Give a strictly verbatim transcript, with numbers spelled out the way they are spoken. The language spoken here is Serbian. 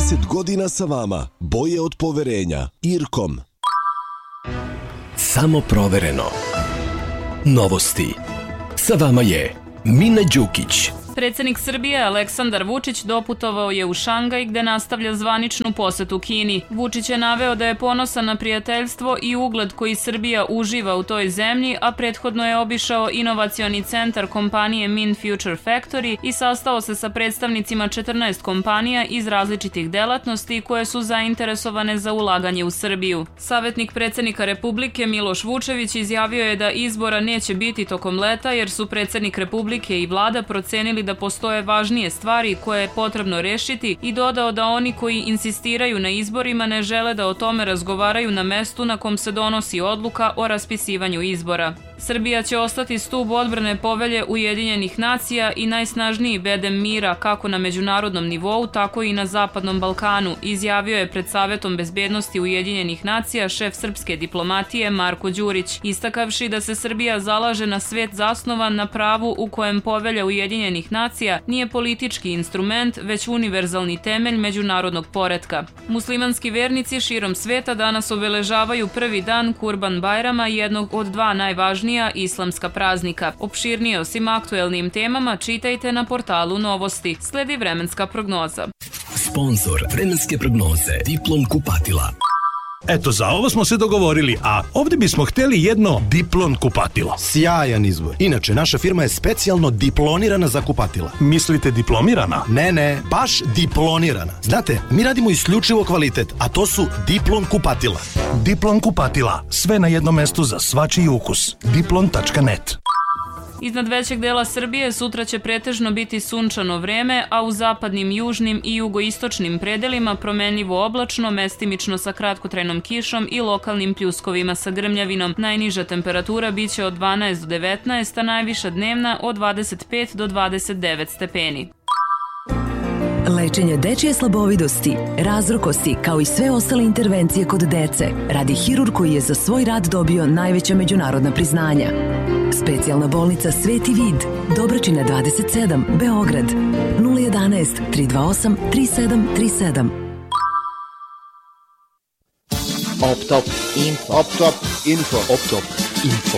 trideset godina sa vama. Boje od poverenja. Irkom. Samo provereno. Novosti. Sa vama je Mina Đukić. Predsednik Srbije Aleksandar Vučić doputovao je u Šangaj gde nastavlja zvaničnu posetu Kini. Vučić je naveo da je ponosan na prijateljstvo i ugled koji Srbija uživa u toj zemlji, a prethodno je obišao inovacioni centar kompanije Min Future Factory i sastao se sa predstavnicima četrnaest kompanija iz različitih delatnosti koje su zainteresovane za ulaganje u Srbiju. Savetnik predsednika Republike Miloš Vučević izjavio je da izbora neće biti tokom leta jer su predsednik Republike i vlada procenili da postoje važnije stvari koje je potrebno rešiti i dodao da oni koji insistiraju na izborima ne žele da o tome razgovaraju na mestu na kom se donosi odluka o raspisivanju izbora. Srbija će ostati stub odbrane povelje Ujedinjenih nacija i najsnažniji bedem mira kako na međunarodnom nivou, tako i na Zapadnom Balkanu, izjavio je pred Savetom bezbednosti Ujedinjenih nacija šef srpske diplomatije Marko Đurić, istakavši da se Srbija zalaže na svet zasnovan na pravu u kojem povelja Ujedinjenih nacija nije politički instrument, već univerzalni temelj međunarodnog poretka. Muslimanski vernici širom sveta danas obeležavaju prvi dan Kurban Bajrama, jednog od dva najvažnija islamska praznika. Opširnije o svim aktuelnim temama čitajte na portalu Novosti. Sledi vremenska prognoza. Sponzor vremenske prognoze Diplom kupatila. Eto, za ovo smo se dogovorili, a ovdje bismo hteli jedno Diplon kupatilo. Sjajan izbor. Inače, naša firma je specijalno diplonirana za kupatila. Mislite diplomirana? Ne, ne, baš diplonirana. Znate, mi radimo isključivo kvalitet, a to su Diplon kupatila. Diplon kupatila. Sve na jednom mestu za svačiji ukus. diplon tačka net. Iznad većeg dela Srbije sutra će pretežno biti sunčano vreme, a u zapadnim, južnim i jugoistočnim predelima promenljivo oblačno, mestimično sa kratkotrajnom kišom i lokalnim pljuskovima sa grmljavinom. Najniža temperatura biće od dvanaest do devetnaest, a najviša dnevna od dvadeset pet do dvadeset devet stepeni. Lečenje dečije slabovidosti, razrokosti, kao i sve ostale intervencije kod dece, radi hirurg koji je za svoj rad dobio najveća međunarodna priznanja. Specijalna bolnica Sveti Vid, Dobračina dvadeset sedam, Beograd, nula jedanaest, tri dva osam, tri sedam tri sedam. Optop Info. Optop Info. Optop Info.